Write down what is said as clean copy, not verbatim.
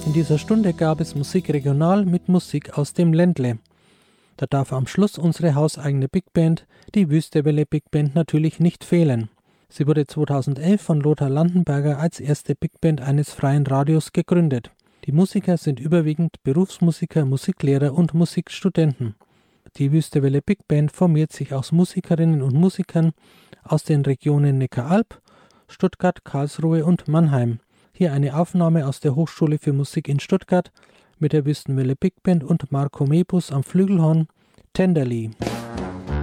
In dieser Stunde gab es Musik regional mit Musik aus dem Ländle. Da darf am Schluss unsere hauseigene Big Band, die Wüstewelle Big Band, natürlich nicht fehlen. Sie wurde 2011 von Lothar Landenberger als erste Big Band eines freien Radios gegründet. Die Musiker sind überwiegend Berufsmusiker, Musiklehrer und Musikstudenten. Die Wüstewelle Big Band formiert sich aus Musikerinnen und Musikern aus den Regionen Neckaralb, Stuttgart, Karlsruhe und Mannheim. Hier eine Aufnahme aus der Hochschule für Musik in Stuttgart mit der Wüstenwelle Big Band und Marco Mebus am Flügelhorn, Tenderly.